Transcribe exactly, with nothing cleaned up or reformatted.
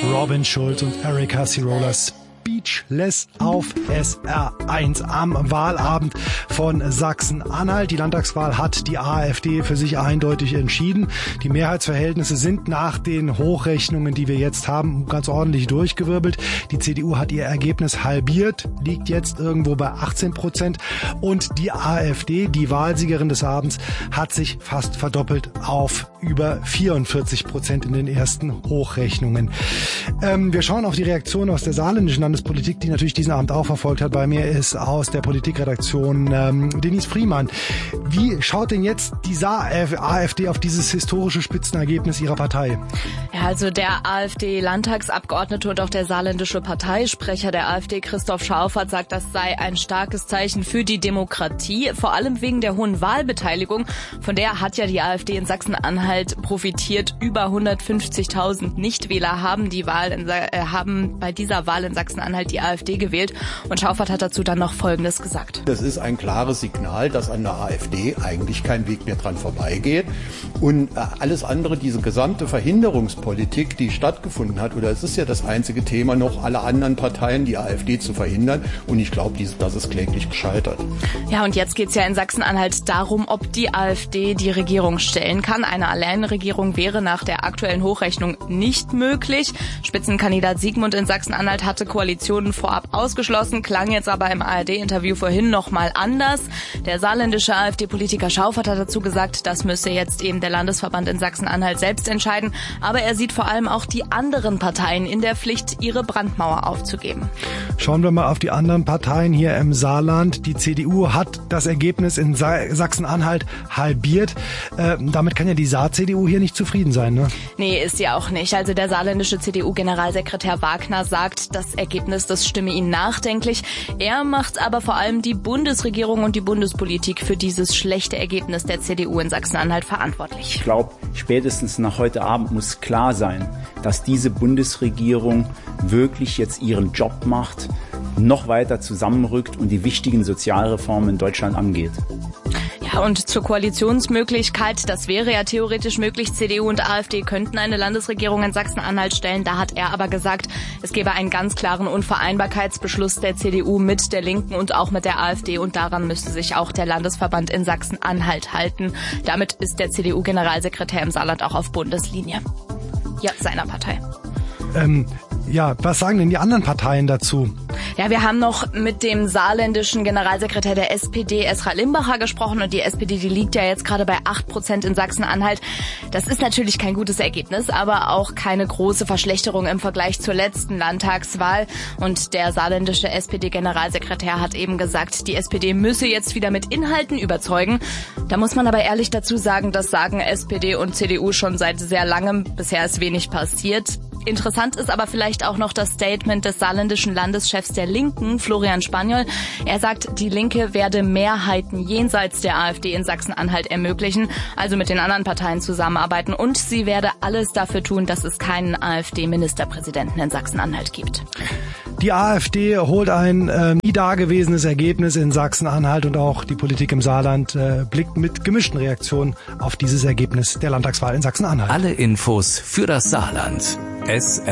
Robin Schulz und Erika Cirola, Speechless auf S R eins am Wahlabend von Sachsen-Anhalt. Die Landtagswahl hat die AfD für sich eindeutig entschieden. Die Mehrheitsverhältnisse sind nach den Hochrechnungen, die wir jetzt haben, ganz ordentlich durchgewirbelt. Die C D U hat ihr Ergebnis halbiert, liegt jetzt irgendwo bei achtzehn Prozent. Und die AfD, die Wahlsiegerin des Abends, hat sich fast verdoppelt auf über vierundvierzig Prozent in den ersten Hochrechnungen. Ähm, wir schauen auf die Reaktion aus der saarländischen Landespolitik, die natürlich diesen Abend auch verfolgt hat. Bei mir ist aus der Politikredaktion ähm, Denise Friemann. Wie schaut denn jetzt die AfD auf dieses historische Spitzenergebnis ihrer Partei? Ja, also der AfD-Landtagsabgeordnete und auch der saarländische Parteisprecher der AfD, Christoph Schauffert, sagt, das sei ein starkes Zeichen für die Demokratie, vor allem wegen der hohen Wahlbeteiligung. Von der hat ja die AfD in Sachsen-Anhalt profitiert. Über hundertfünfzigtausend Nichtwähler haben die Wahl in, äh, haben bei dieser Wahl in Sachsen-Anhalt die AfD gewählt. Und Schauffert hat dazu dann noch Folgendes gesagt. Das ist ein klares Signal, dass an der AfD eigentlich kein Weg mehr dran vorbeigeht. Und äh, alles andere, diese gesamte Verhinderungspolitik, die stattgefunden hat, oder es ist ja das einzige Thema noch, alle anderen Parteien die AfD zu verhindern. Und ich glaube, das ist kläglich gescheitert. Ja, und jetzt geht es ja in Sachsen-Anhalt darum, ob die AfD die Regierung stellen kann. Eine Alleinregierung wäre nach der aktuellen Hochrechnung nicht möglich. Spitzenkandidat Siegmund in Sachsen-Anhalt hatte Koalitionen vorab ausgeschlossen, klang jetzt aber im A R D-Interview vorhin nochmal anders. Der saarländische AfD-Politiker Schauffert hat dazu gesagt, das müsse jetzt eben der Landesverband in Sachsen-Anhalt selbst entscheiden. Aber er sieht vor allem auch die anderen Parteien in der Pflicht, ihre Brandmauer aufzugeben. Schauen wir mal auf die anderen Parteien hier im Saarland. Die C D U hat das Ergebnis in Sa- Sachsen-Anhalt halbiert. Äh, damit kann ja die Saar-C D U hier nicht zufrieden sein, ne? Nee, ist sie auch nicht. Also der saarländische C D U-Generalsekretär Wagner sagt, das Ergebnis, das stimme ihn nachdenklich. Er macht aber vor allem die Bundesregierung und die Bundespolitik für dieses schlechte Ergebnis der C D U in Sachsen-Anhalt verantwortlich. Ich glaube, spätestens nach heute Abend muss klar sein, dass diese Bundesregierung wirklich jetzt ihren Job macht, noch weiter zusammenrückt und die wichtigen Sozialreformen in Deutschland angeht. Ja, und zur Koalitionsmöglichkeit, das wäre ja theoretisch möglich. C D U und AfD könnten eine Landesregierung in Sachsen-Anhalt stellen. Da hat er aber gesagt, es gebe einen ganz klaren Unvereinbarkeitsbeschluss der C D U mit der Linken und auch mit der AfD. Und daran müsste sich auch der Landesverband in Sachsen-Anhalt halten. Damit ist der C D U-Generalsekretär im Saarland auch auf Bundeslinie. Ja, seiner Partei. Ähm, ja, was sagen denn die anderen Parteien dazu? Ja, wir haben noch mit dem saarländischen Generalsekretär der S P D, Esra Limbacher, gesprochen. Und die S P D, die liegt ja jetzt gerade bei acht Prozent in Sachsen-Anhalt. Das ist natürlich kein gutes Ergebnis, aber auch keine große Verschlechterung im Vergleich zur letzten Landtagswahl. Und der saarländische S P D-Generalsekretär hat eben gesagt, die S P D müsse jetzt wieder mit Inhalten überzeugen. Da muss man aber ehrlich dazu sagen, das sagen S P D und C D U schon seit sehr langem. Bisher ist wenig passiert. Interessant ist aber vielleicht auch noch das Statement des saarländischen Landeschefs der Linken, Florian Spaniol. Er sagt, die Linke werde Mehrheiten jenseits der AfD in Sachsen-Anhalt ermöglichen, also mit den anderen Parteien zusammenarbeiten. Und sie werde alles dafür tun, dass es keinen AfD-Ministerpräsidenten in Sachsen-Anhalt gibt. Die AfD holt ein äh, nie dagewesenes Ergebnis in Sachsen-Anhalt und auch die Politik im Saarland äh, blickt mit gemischten Reaktionen auf dieses Ergebnis der Landtagswahl in Sachsen-Anhalt. Alle Infos für das Saarland. S R